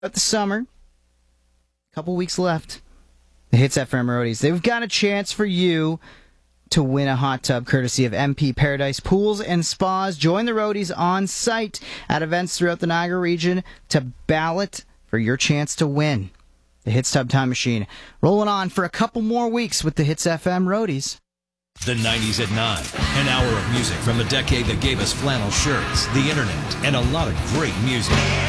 At the summer, a couple weeks left. The Hits FM Roadies, they've got a chance for you to win a hot tub courtesy of MP Paradise Pools and Spas. Join the Roadies on site at events throughout the Niagara region to ballot for your chance to win. The Hits Tub Time Machine rolling on for a couple more weeks with the Hits FM Roadies. The 90s at 9. An hour of music from the decade that gave us flannel shirts, the internet, and a lot of great music.